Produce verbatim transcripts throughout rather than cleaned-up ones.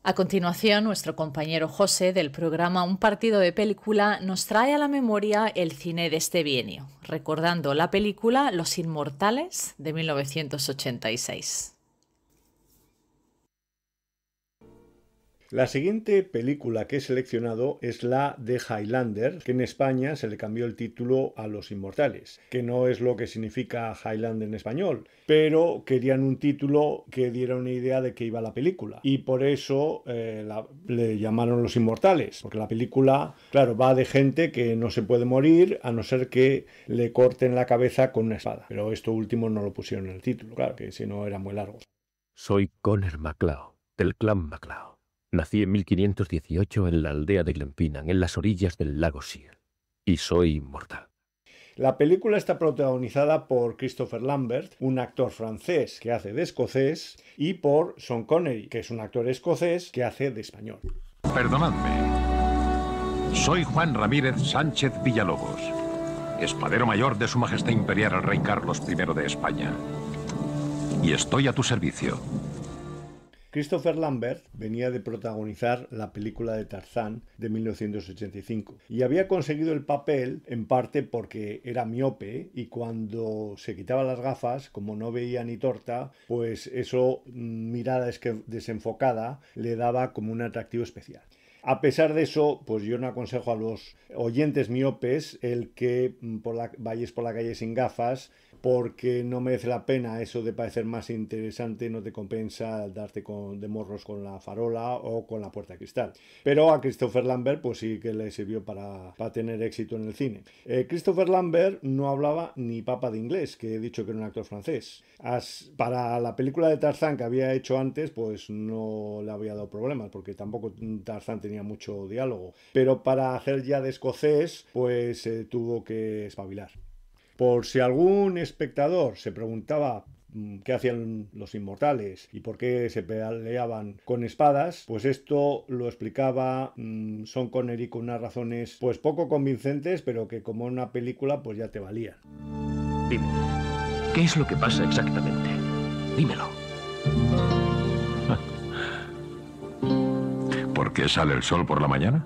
A continuación, nuestro compañero José del programa Un partido de película nos trae a la memoria el cine de este bienio, recordando la película Los Inmortales de mil novecientos ochenta y seis. La siguiente película que he seleccionado es la de Highlander, que en España se le cambió el título a Los Inmortales, que no es lo que significa Highlander en español, pero querían un título que diera una idea de qué iba la película. Y por eso eh, la, le llamaron Los Inmortales, porque la película, claro, va de gente que no se puede morir a no ser que le corten la cabeza con una espada. Pero esto último no lo pusieron en el título, claro, que si no era muy largo. Soy Conor MacLeod, del clan MacLeod. Nací en mil quinientos dieciocho en la aldea de Glenfinnan, en las orillas del lago Sil, y soy inmortal. La película está protagonizada por Christopher Lambert, un actor francés que hace de escocés, y por Sean Connery, que es un actor escocés que hace de español. Perdonadme. Soy Juan Ramírez Sánchez Villalobos, espadero mayor de Su Majestad Imperial el Rey Carlos primero de España. Y estoy a tu servicio. Christopher Lambert venía de protagonizar la película de Tarzán de mil novecientos ochenta y cinco y había conseguido el papel en parte porque era miope y cuando se quitaba las gafas, como no veía ni torta, pues eso, mirada desenfocada, le daba como un atractivo especial. A pesar de eso, pues yo no aconsejo a los oyentes miopes el que por la, vayáis por la calle sin gafas, porque no merece la pena eso de parecer más interesante, no te compensa darte con, de morros con la farola o con la puerta de cristal. Pero a Christopher Lambert pues sí que le sirvió para, para tener éxito en el cine. Eh, Christopher Lambert no hablaba ni papa de inglés, que he dicho que era un actor francés. As, para la película de Tarzán que había hecho antes, pues no le había dado problemas, porque tampoco Tarzán tenía mucho diálogo. Pero para hacer ya de escocés, pues eh, tuvo que espabilar. Por si algún espectador se preguntaba qué hacían los inmortales y por qué se peleaban con espadas, pues esto lo explicaba mmm, Sean Connery con unas razones pues poco convincentes, pero que como una película pues ya te valían. Dime, ¿qué es lo que pasa exactamente? Dímelo. ¿Por qué sale el sol por la mañana?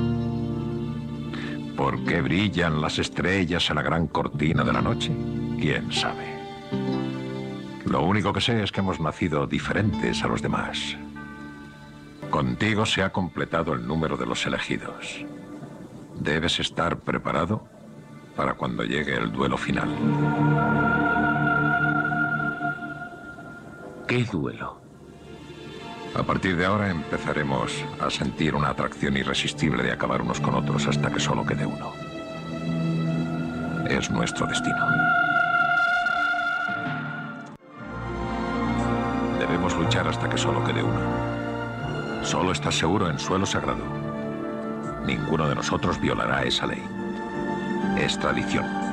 ¿Por qué brillan las estrellas en la gran cortina de la noche? ¿Quién sabe? Lo único que sé es que hemos nacido diferentes a los demás. Contigo se ha completado el número de los elegidos. Debes estar preparado para cuando llegue el duelo final. ¿Qué duelo? A partir de ahora empezaremos a sentir una atracción irresistible de acabar unos con otros hasta que solo quede uno. Es nuestro destino. Debemos luchar hasta que solo quede uno. Solo estás seguro en suelo sagrado. Ninguno de nosotros violará esa ley. Es tradición.